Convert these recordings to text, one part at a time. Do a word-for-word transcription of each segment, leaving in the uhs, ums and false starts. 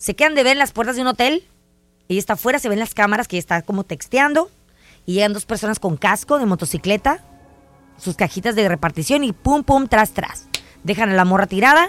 Se quedan de ver en las puertas de un hotel. Ella está afuera, se ven las cámaras que ella está como texteando. Y llegan dos personas con casco de motocicleta, sus cajitas de repartición y pum, pum, tras, tras. Dejan a la morra tirada.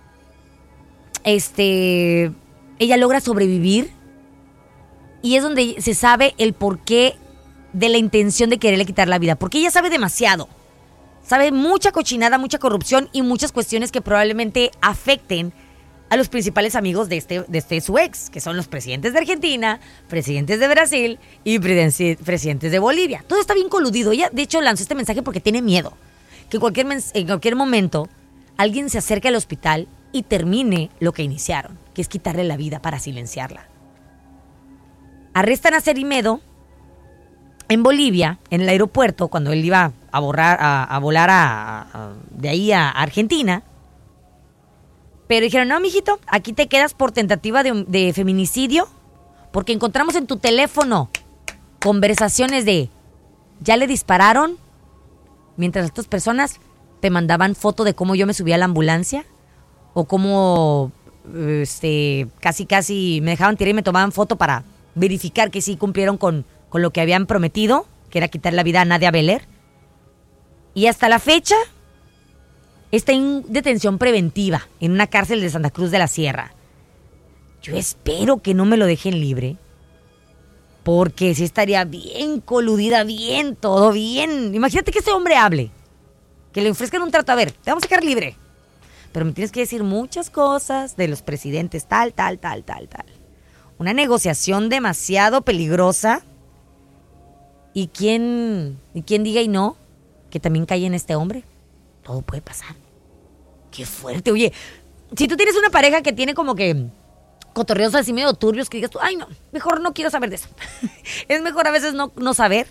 Este, ella logra sobrevivir. Y es donde se sabe el porqué de la intención de quererle quitar la vida. Porque ella sabe demasiado. Sabe mucha cochinada, mucha corrupción y muchas cuestiones que probablemente afecten a los principales amigos de este, de este su ex, que son los presidentes de Argentina, presidentes de Brasil y presidentes de Bolivia. Todo está bien coludido. Ella, de hecho, lanzó este mensaje porque tiene miedo. Que en cualquier, en cualquier momento alguien se acerque al hospital y termine lo que iniciaron, que es quitarle la vida para silenciarla. Arrestan a Cerimedo en Bolivia, en el aeropuerto, cuando él iba a, borrar, a, a volar a, a, de ahí a Argentina. Pero dijeron, no, mijito, aquí te quedas por tentativa de, de feminicidio, porque encontramos en tu teléfono conversaciones de, ya le dispararon, mientras estas personas te mandaban foto de cómo yo me subía a la ambulancia, o cómo este, casi casi me dejaban tirar y me tomaban foto para verificar que sí cumplieron con, con lo que habían prometido, que era quitar la vida a Nadia Beler. Y hasta la fecha está en detención preventiva en una cárcel de Santa Cruz de la Sierra. Yo espero que no me lo dejen libre, porque sí estaría bien coludida, bien todo, bien. Imagínate que este hombre hable, que le ofrezcan un trato. A ver, te vamos a dejar libre, pero me tienes que decir muchas cosas de los presidentes, tal, tal, tal, tal, tal. Una negociación demasiado peligrosa. ¿Y quién, y quién diga y no? Que también cae en este hombre. Todo puede pasar. Qué fuerte. Oye, si tú tienes una pareja que tiene como que cotorreos así medio turbios, que digas tú, ay no, mejor no quiero saber de eso. Es mejor a veces no, no saber.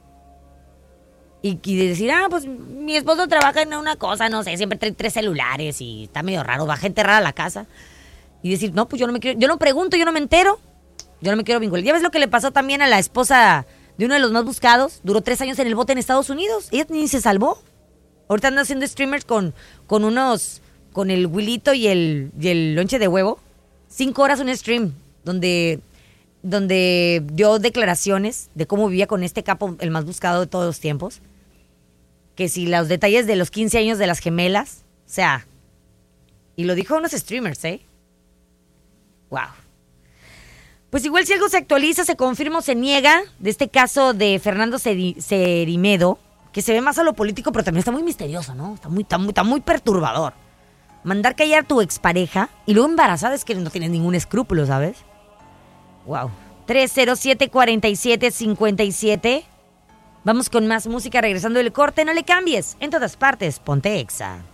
Y, y decir, ah, pues mi esposo trabaja en una cosa, no sé, siempre trae tres celulares y está medio raro, va gente rara a la casa. Y decir, no, pues yo no me quiero, yo no pregunto, yo no me entero, yo no me quiero vincular. ¿Ya ves lo que le pasó también a la esposa de uno de los más buscados? Duró tres años en el bote en Estados Unidos. Ella ni se salvó. Ahorita anda haciendo streamers con, con unos, con el Wilito y el, y el lonche de huevo. Cinco horas un stream donde, donde dio declaraciones de cómo vivía con este capo, el más buscado de todos los tiempos. Que si los detalles de los quince años de las gemelas, o sea, y lo dijo unos streamers, ¿eh? Wow. Pues igual si algo se actualiza, se confirma o se niega de este caso de Fernando Cerimedo, que se ve más a lo político, pero también está muy misterioso, ¿no? Está muy, está muy, está muy perturbador. Mandar callar a tu expareja y luego embarazada es que no tienes ningún escrúpulo, ¿sabes? Wow. tres cero siete, cuatro siete, cinco siete. Vamos con más música regresando del corte. No le cambies. En todas partes, ponte Exa.